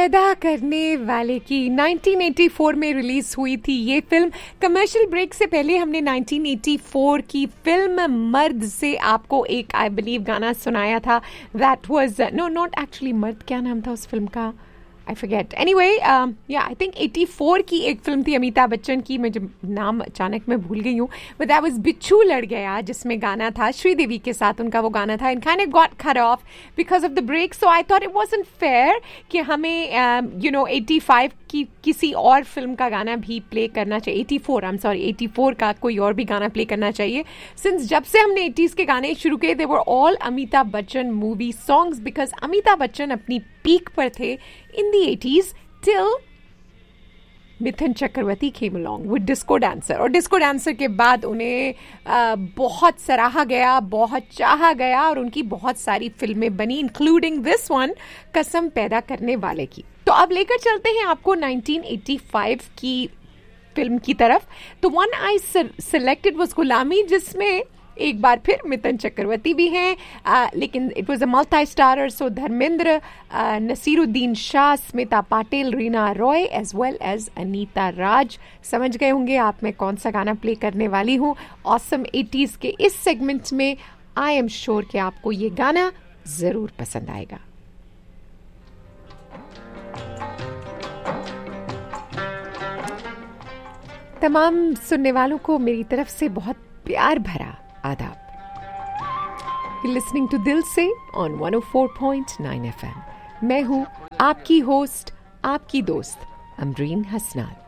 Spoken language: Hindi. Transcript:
पैदा करने वाले की 1984 में रिलीज हुई थी ये फिल्म। कमर्शियल ब्रेक से पहले हमने 1984 की फिल्म मर्द से आपको एक आई बिलीव गाना सुनाया था। That was no not actually मर्द, क्या नाम था उस फिल्म का, आई फॉरगेट। एनीवे या आई थिंक 84 की एक फिल्म थी अमिताभ बच्चन की, मुझे नाम अचानक मैं भूल गई हूँ, बट दैट वाज बिच्छू लड़ गया, जिसमें गाना था श्रीदेवी के साथ, उनका वो गाना था। And kind of got cut off because of the break, so I thought it wasn't fair कि हमें 85 की किसी और फिल्म का गाना भी प्ले करना चाहिए, 84 का कोई और भी गाना प्ले करना चाहिए। सिंस जब से हमने 80s के गाने शुरू किए, दे were all Amitabh Bachchan movie songs, because Amitabh Bachchan अपनी पीक पर थे in the 80s till Mithun Chakraborty came along with disco dancer. और डिस्को डांसर के बाद उन्हें बहुत सराहा गया, बहुत चाहा गया, और उनकी बहुत सारी फिल्में बनी, इंक्लूडिंग दिस वन, कसम पैदा करने वाले की। तो अब लेकर चलते हैं आपको 1985 की फिल्म की तरफ। तो वन आई सिलेक्टेड वाज गुलामी, जिसमें एक बार फिर मिथुन चक्रवर्ती भी हैं, लेकिन it was a multi starrer, so Dharmendra, Naseeruddin Shah, Smita Patil, Reena Roy as well as Anita राज। समझ गए होंगे आप मैं कौन सा गाना प्ले करने वाली हूँ। ऑसम 80s के इस सेगमेंट में आई एम श्योर कि आपको ये गाना जरूर पसंद आएगा। तमाम सुनने वालों को मेरी तरफ से बहुत प्यार भरा आदाब। लिसनिंग टू दिल से ऑन 104.9 FM। मैं हूं आपकी होस्ट, आपकी दोस्त अमरीन हसनान।